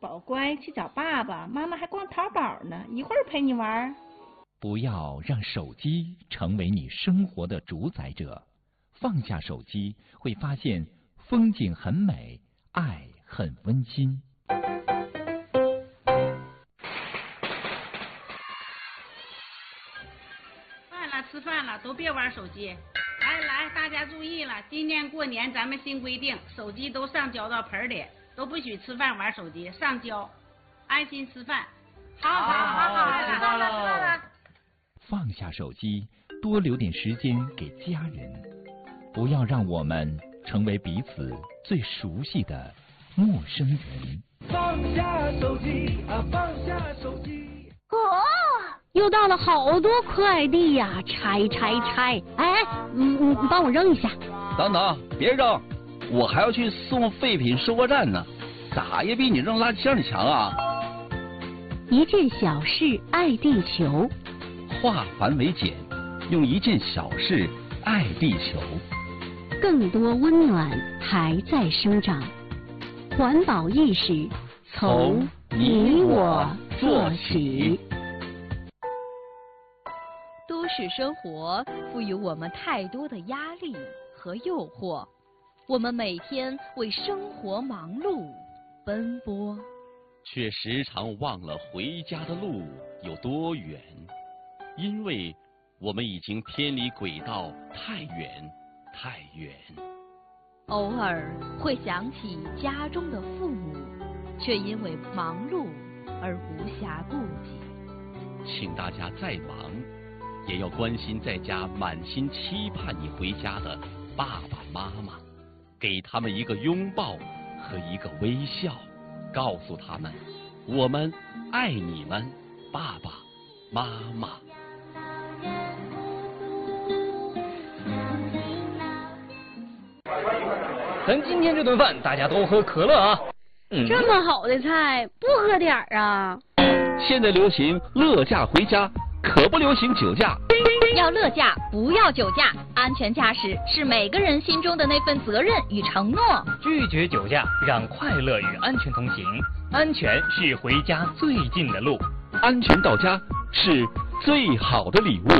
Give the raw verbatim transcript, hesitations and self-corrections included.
宝乖，去找爸爸，妈妈还逛淘宝呢，一会儿陪你玩。 不要让手机成为你生活的主宰者，放下手机，会发现风景很美，爱很温馨。 饭了，吃饭了，都别玩手机。来来，大家注意了，今年过年咱们新规定，手机都上浇到盆里，都不许吃饭玩手机，上浇，安心吃饭。好好好好，知道了知道了。 放下手机，多留点时间给家人，不要让我们成为彼此最熟悉的陌生人。 放下手机啊，放下手机。 哦，又到了好多快递呀、啊，拆拆拆！哎，嗯嗯，帮我扔一下。 等等，别扔，我还要去送废品收货站呢，咋也比你扔垃圾箱里强啊！ 一件小事爱地球。 化繁为简，用一件小事爱地球。 更多温暖还在生长，环保意识从你我做起。 都市生活赋予我们太多的压力和诱惑，我们每天为生活忙碌奔波， 却时常忘了回家的路有多远。因为我们已经偏离轨道太远太远， 偶尔会想起家中的父母，却因为忙碌而无暇顾及。 请大家再忙，也要关心在家满心期盼你回家的爸爸妈妈，给他们一个拥抱和一个微笑，告诉他们我们爱你们，爸爸妈妈。 咱今天这顿饭大家都喝可乐啊！ 嗯、这么好的菜不喝点儿啊？ 现在流行乐驾回家，可不流行酒驾。 要乐驾，不要酒驾。安全驾驶是每个人心中的那份责任与承诺。 拒绝酒驾，让快乐与安全同行。安全是回家最近的路， 安全到家是最好的礼物。